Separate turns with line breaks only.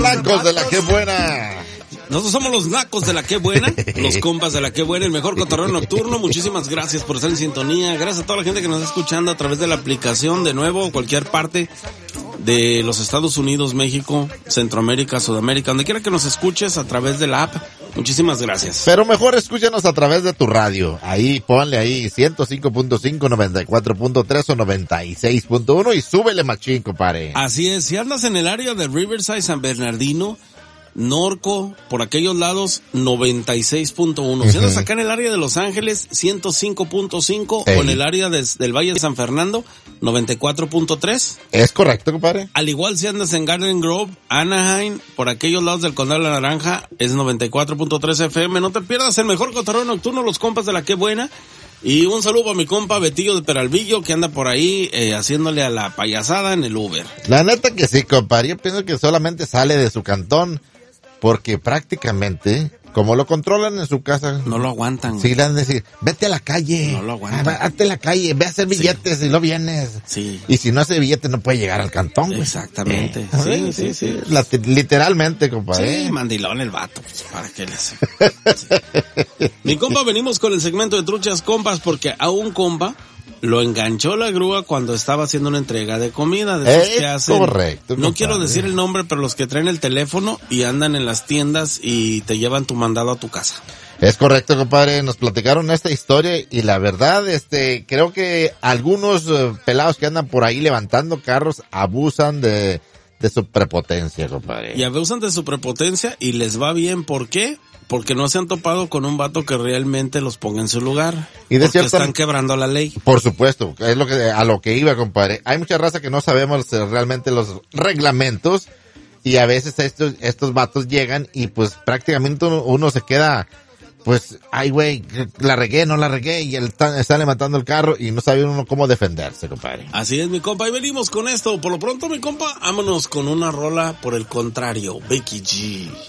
nacos de la que buena.
Nosotros somos los nacos de la que buena, los compas de la que buena, el mejor cotorreo nocturno. Muchísimas gracias por estar en sintonía. Gracias a toda la gente que nos está escuchando a través de la aplicación, de nuevo, cualquier parte de los Estados Unidos, México, Centroamérica, Sudamérica, donde quiera que nos escuches a través de la app. Muchísimas gracias.
Pero mejor escúchanos a través de tu radio. Ahí, ponle ahí 105.5, 94.3 o 96.1 y súbele machín, compadre.
Así es, si andas en el área de Riverside, San Bernardino, Norco, por aquellos lados, 96.1. Si andas acá en el área de Los Ángeles, 105.5, o en el área del Valle de San Fernando, 94.3.
Es correcto, compadre.
Al igual si andas en Garden Grove, Anaheim, por aquellos lados del Condado de la Naranja, es 94.3 FM. No te pierdas el mejor cotorreo nocturno, los compas de la que buena. Y un saludo a mi compa Betillo de Peralvillo, que anda por ahí haciéndole a la payasada en el Uber.
La neta que sí, compadre. Yo pienso que solamente sale de su cantón porque prácticamente, como lo controlan en su casa,
no lo aguantan.
Sí, le han de decir, vete a la calle.
No lo aguantan.
Hazte a la calle, ve a hacer billetes y lo vienes.
Sí.
Y si no hace billetes no puede llegar al cantón, güey.
Exactamente. Sí.
Literalmente, compadre.
Sí, mandilón el vato. ¿Para qué le hace? Sí. Mi compa, venimos con el segmento de truchas compas porque a un compa lo enganchó la grúa cuando estaba haciendo una entrega de comida. De esos que hacen,
correcto.
No quiero decir el nombre, pero los que traen el teléfono y andan en las tiendas y te llevan tu mandado a tu casa.
Es correcto, compadre. Nos platicaron esta historia y la verdad, creo que algunos pelados que andan por ahí levantando carros abusan de su prepotencia, compadre.
Y abusan de su prepotencia y les va bien. ¿Por qué? Porque no se han topado con un vato que realmente los ponga en su lugar.
Y de
porque están quebrando la ley.
Por supuesto, es a lo que iba, compadre. Hay mucha raza que no sabemos realmente los reglamentos y a veces estos vatos llegan y pues prácticamente uno se queda, pues, ay güey, la regué, no la regué, y él está levantando el carro y no sabe uno cómo defenderse, compadre.
Así es, mi compa, y venimos con esto. Por lo pronto, mi compa, vámonos con una rola por el contrario, Becky G.